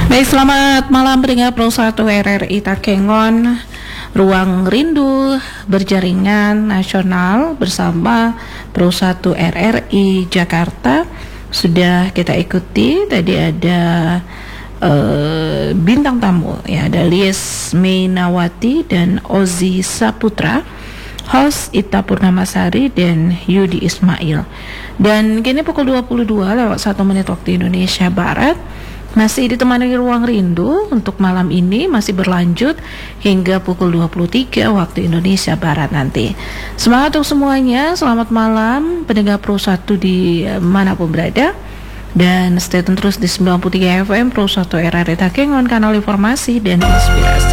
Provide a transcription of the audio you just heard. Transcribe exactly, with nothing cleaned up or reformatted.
Baik, selamat malam pendengar Pro satu R R I Takengon. Ruang Rindu berjaringan nasional bersama Pro satu R R I Jakarta sudah kita ikuti. Tadi ada uh, bintang tamu ya, ada Lies Mainawati dan Ozi Saputra, host Ita Purnamasari dan Yudi Ismail. Dan kini pukul dua puluh dua lewat satu menit waktu Indonesia Barat. Masih ditemani Ruang Rindu untuk malam ini masih berlanjut hingga pukul dua puluh tiga waktu Indonesia Barat nanti. Semangat untuk semuanya, selamat malam pendengar Pro satu di manapun berada. Dan stay tune terus di sembilan puluh tiga F M Pro satu R R I Takengon, kanal informasi dan inspirasi.